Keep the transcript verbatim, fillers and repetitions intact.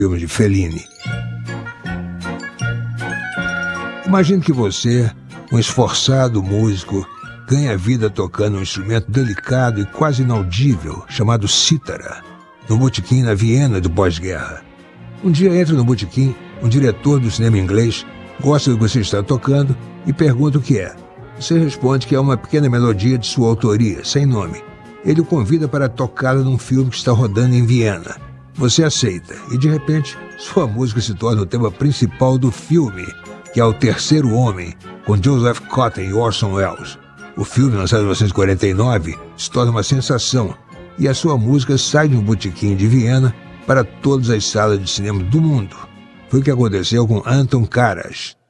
filmes de Fellini. Imagine que você, um esforçado músico, ganha vida tocando um instrumento delicado e quase inaudível chamado cítara, num botequim na Viena do pós-guerra. Um dia entra no botequim um diretor do cinema inglês, gosta do que você está tocando e pergunta o que é. Você responde que é uma pequena melodia de sua autoria, sem nome. Ele o convida para tocá-la num filme que está rodando em Viena. Você aceita e, de repente, sua música se torna o tema principal do filme, que é O Terceiro Homem, com Joseph Cotten e Orson Welles. O filme, lançado em mil novecentos e quarenta e nove, se torna uma sensação e a sua música sai de um botequim de Viena para todas as salas de cinema do mundo. Foi o que aconteceu com Anton Karas.